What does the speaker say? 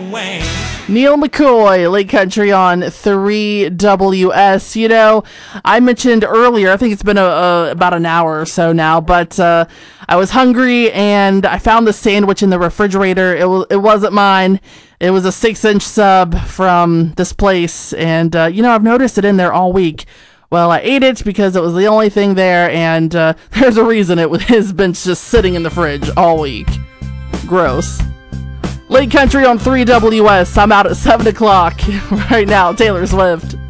Neil McCoy, Lake Country on 3WS. You know, I mentioned earlier, I think it's been about an hour or so now, but I was hungry and I found the sandwich in the refrigerator. It wasn't mine. It was a 6-inch sub from this place, and I've noticed it in there all week. Well, I ate it because it was the only thing there, and there's a reason it has been just sitting in the fridge all week. Gross. Lake Country on 3WS. I'm out at 7 o'clock right now. Taylor Swift.